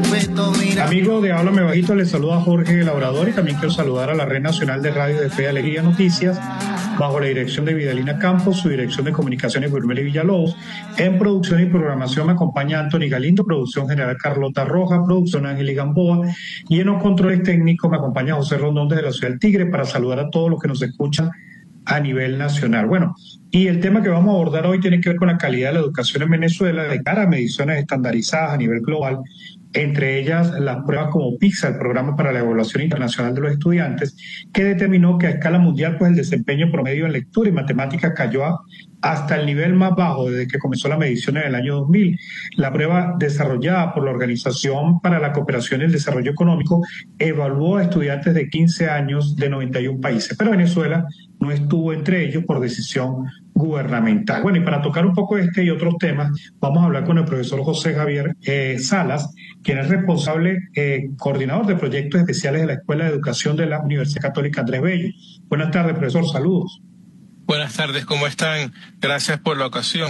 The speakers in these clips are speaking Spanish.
Amigo de Háblame Bajito, les saluda Jorge Labrador y también quiero saludar a la Red Nacional de Radio de Fe y Alegría Noticias, bajo la dirección de Vidalina Campos, su dirección de comunicaciones Gurmeli Villalobos. En producción y programación me acompaña Anthony Galindo, producción general Carlota Roja, producción Ángel Gamboa, y en los controles técnicos me acompaña José Rondón desde la Ciudad del Tigre para saludar a todos los que nos escuchan a nivel nacional. Bueno, y el tema que vamos a abordar hoy tiene que ver con la calidad de la educación en Venezuela de cara a mediciones estandarizadas a nivel global, entre ellas las pruebas como PISA, el Programa para la Evaluación Internacional de los Estudiantes, que determinó que a escala mundial pues el desempeño promedio en lectura y matemáticas cayó hasta el nivel más bajo desde que comenzó la medición en el año 2000. La prueba desarrollada por la Organización para la Cooperación y el Desarrollo Económico evaluó a estudiantes de 15 años de 91 países, pero Venezuela no estuvo entre ellos por decisión gubernamental. Bueno, y para tocar un poco este y otros temas, vamos a hablar con el profesor José Javier Salas, quien es responsable, coordinador de proyectos especiales de la Escuela de Educación de la Universidad Católica Andrés Bello. Buenas tardes, profesor, saludos. Buenas tardes, ¿cómo están? Gracias por la ocasión.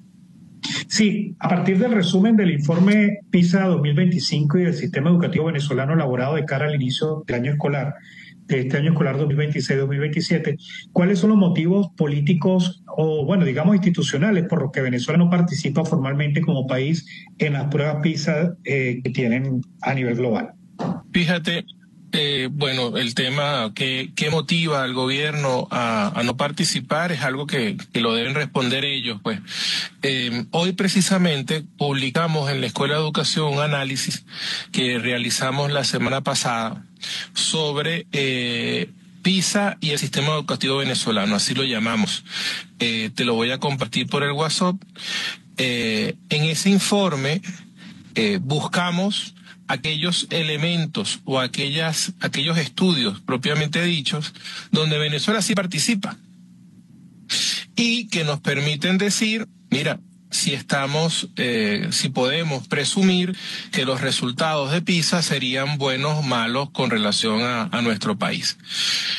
Sí, a partir del resumen del informe PISA 2025 y del sistema educativo venezolano elaborado de cara al inicio del año escolar, de este año escolar 2026-2027, ¿cuáles son los motivos políticos o, bueno, digamos institucionales por los que Venezuela no participa formalmente como país en las pruebas PISA que tienen a nivel global? Fíjate, bueno, el tema que motiva al gobierno a no participar es algo que lo deben responder ellos, pues. Hoy precisamente publicamos en la Escuela de Educación un análisis que realizamos la semana pasada sobre PISA y el sistema educativo venezolano, así lo llamamos. Te lo voy a compartir por el WhatsApp. En ese informe buscamos aquellos elementos o aquellos estudios propiamente dichos donde Venezuela sí participa y que nos permiten decir, mira, si podemos presumir que los resultados de PISA serían buenos o malos con relación a nuestro país.